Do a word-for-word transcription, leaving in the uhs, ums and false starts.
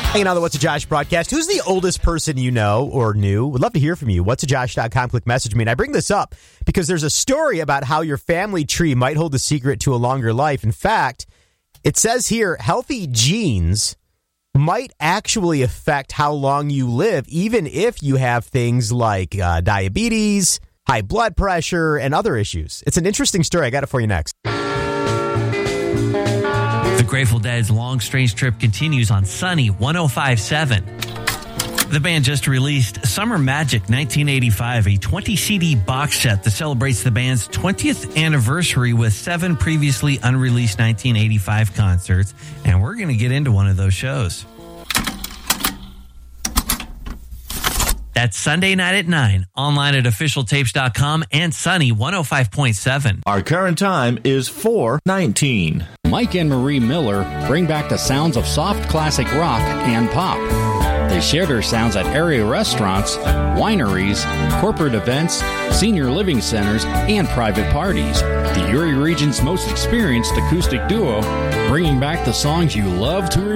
Hanging on the What's a Josh broadcast. Who's the oldest person you know or knew? Would love to hear from you. what's a josh dot com. Click message me. And I bring this up because there's a story about how your family tree might hold the secret to a longer life. In fact, it says here, healthy genes might actually affect how long you live, even if you have things like uh, diabetes, high blood pressure, and other issues. It's an interesting story. I got it for you next. The Grateful Dead's Long Strange Trip continues on Sunny one oh five point seven. The band just released Summer Magic nineteen eighty-five, a twenty C D box set that celebrates the band's twentieth anniversary with seven previously unreleased nineteen eighty-five concerts, and we're going to get into one of those shows. That's Sunday night at nine, online at official tapes dot com and Sunny one oh five point seven. Our current time is four nineteen. Mike and Marie Miller bring back the sounds of soft classic rock and pop. They share their sounds at area restaurants, wineries, corporate events, senior living centers, and private parties. The Erie region's most experienced acoustic duo, bringing back the songs you love to remember.